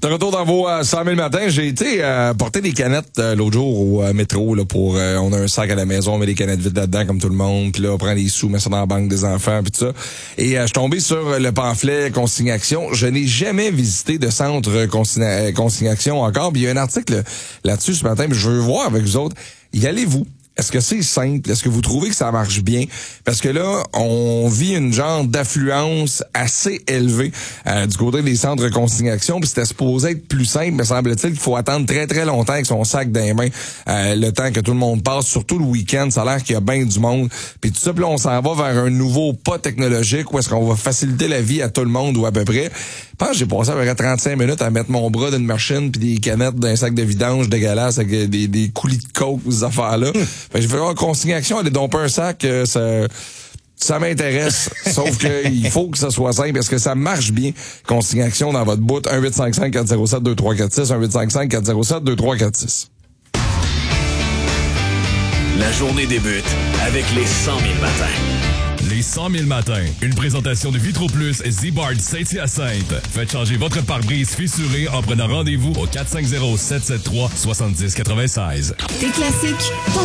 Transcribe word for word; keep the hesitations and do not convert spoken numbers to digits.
De retour dans vos euh, cent mille matins, j'ai été euh, porter des canettes euh, l'autre jour au euh, métro là, pour euh, on a un sac à la maison, on met des canettes vides là-dedans comme tout le monde, puis là on prend les sous, met ça dans la banque des enfants puis tout ça. Et euh, je suis tombé sur le pamphlet consignation. Je n'ai jamais visité de centre consigna- consignation encore, puis il y a un article là-dessus ce matin, puis je veux voir avec vous autres. Y allez-vous? Est-ce que c'est simple? Est-ce que vous trouvez que ça marche bien? Parce que là, on vit une genre d'affluence assez élevée euh, du côté des centres de consignation, puis c'était supposé être plus simple, mais semble-t-il qu'il faut attendre très très longtemps avec son sac dans les mains, euh, le temps que tout le monde passe, surtout le week-end, ça a l'air qu'il y a bien du monde. Puis tout ça, puis là, on s'en va vers un nouveau pas technologique où est-ce qu'on va faciliter la vie à tout le monde ou à peu près. Je pense que j'ai passé à peu près trente-cinq minutes à mettre mon bras d'une machine puis des canettes d'un sac de vidange dégueulasse avec des, des coulis de coke, ces affaires-là. Fait que j'ai fait une consignation, aller domper un sac, euh, ça, ça m'intéresse. Sauf que il faut que ça soit simple parce que ça marche bien. Consignation dans votre bout, un huit cinq cinq quatre zéro sept deux trois quatre six, un huit cinq cinq quatre zéro sept deux trois quatre six. La journée débute avec les cent mille matins. Les cent mille matins. Une présentation de Vitro Plus Z-Bard Saint-Hyacinthe. Faites changer votre pare-brise fissuré en prenant rendez-vous au quatre cinq zéro sept sept trois sept six neuf six. T'es classique.